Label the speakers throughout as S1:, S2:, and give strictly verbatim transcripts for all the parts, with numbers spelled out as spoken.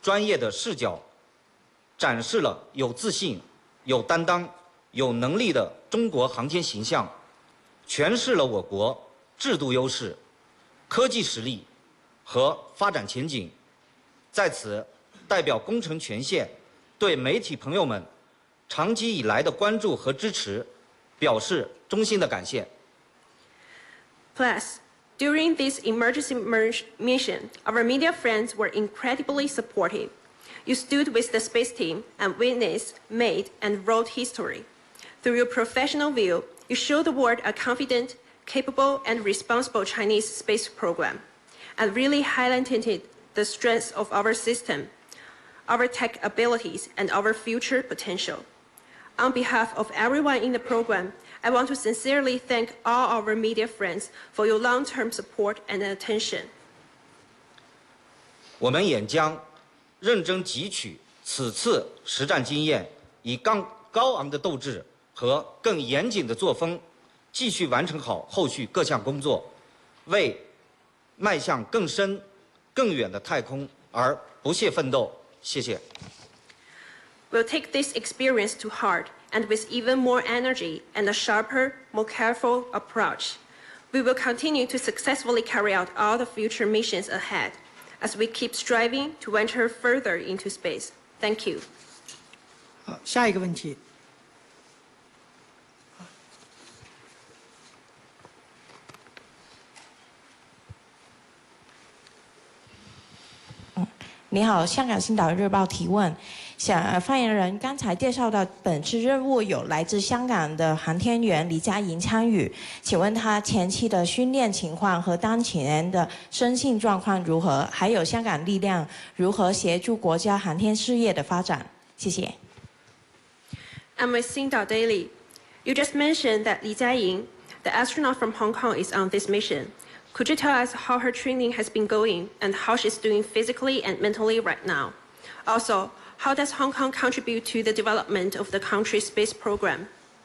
S1: 专业的视角，展示了有自信、有担当、有能力的中国航天形象，诠释了我国制度优势、科技实力和发展前景。在此，代表工程全线对媒体朋友们长期以来的关注和支持，表示衷心的感谢。
S2: Plus, during this emergency mission, our media friends were incredibly supportive. You stood with the space team and witnessed, made, and wrote history. Through your professional view, you showed the world a confident, capable, and responsible Chinese space program, and really highlighted the strengths of our system, our tech abilities, and our future potential. On behalf of everyone in the program, I want to sincerely thank all our media friends for your long-term support and attention.
S1: 我们也将认真汲取此次实战经验，以更高昂的斗志和更严谨的作风，继续完成好后续各项工作，为迈向更深、更远的太空而不懈奋斗。谢谢。
S2: We'll take this experience to heart, and with even more energy and a sharper, more careful approach, we will continue to successfully carry out all the future missions ahead, as we keep striving to venture further into space. Thank you.
S3: 好，下一个问题。
S4: 你好，香港星岛日报提问。想呃发言人刚才介绍到，本次任务有来自香港的航天员李佳莹参与，请问他前期的训练情况和当前的身心状况如何？还有香港力量如何协助国家航天事业的发展？谢谢。
S2: I'm with Xingdao Daily. You just mentioned that Li Jiaying, the astronaut from Hong Kong, is on this mission. Could you tell us how her training has been going and how she's doing physically and mentally right now? Also, how does Hong Kong contribute to the development of the country's space program?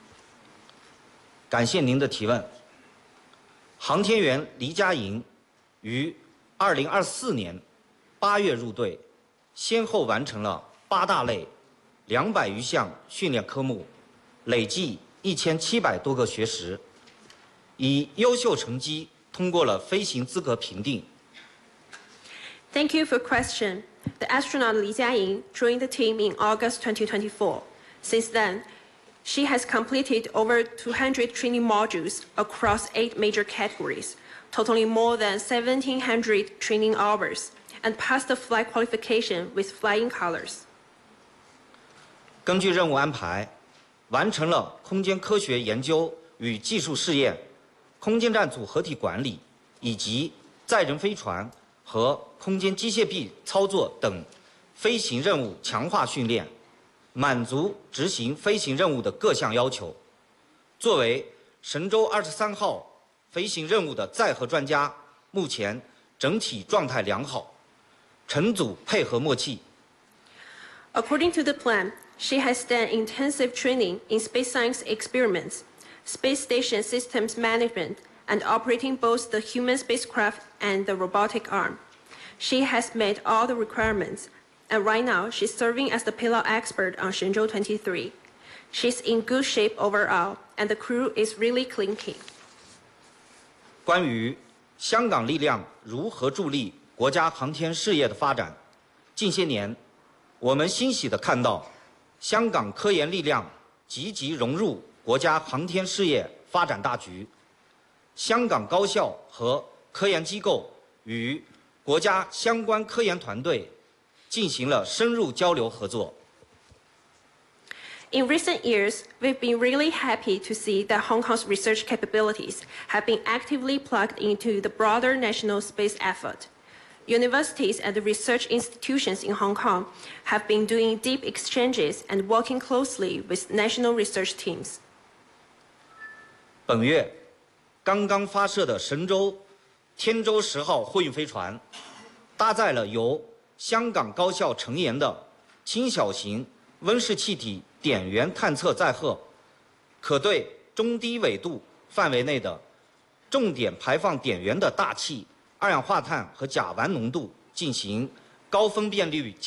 S1: 感谢您的提问。航天员黎佳莹于二零二四年八月入队，先后完成了八大类、两百余项训练科目，累计一千七百多个学时，以优秀成绩通过了飞行资格评定。
S2: Thank you for your question. The astronaut Li Jiaying joined the team in August twenty twenty-four. Since then, she has completed over two hundred training modules across eight major categories, totaling more than seventeen hundred training hours, and passed the flight qualification with flying colors.
S1: 根据任务安排，完成了空间科学研究与技术试验、空间站组合体管理以及载人飞船和空间机械臂操作等飞行任务强化训练，满足执行飞行任务的各项要求。作为神舟二十三号飞行任务的载荷专家，目前整体状态良好，乘组配合默契。
S2: According to the plan, she has done intensive training in space science experiments, space station systems management, and operating both the human spacecraft and the robotic arm. She has met all the requirements, and right now she's serving as the payload expert on Shenzhou twenty-three. She's in good shape overall, and the crew is really clinking.
S1: 关于香港力量如何助力国家航天事业的发展，近些年，我们欣喜地看到，香港科研力量积极融入国家航天事业发展大局。香港高校和科研机构与国家相关科研团队进行了深入交流合作。
S2: In recent years, we've been really happy to see that Hong Kong's research capabilities have been actively plugged into the broader national space effort. Universities and research institutions in Hong Kong have been doing deep exchanges and working closely with national research teams.
S1: 本月刚刚发射的神舟天舟十号货运飞船，搭载了由香港高校成研的轻小型温室气体碘源探测载荷，可对中低纬度范围内的重点排放碘源的大气、二氧化碳和甲烷浓度进行高分辨率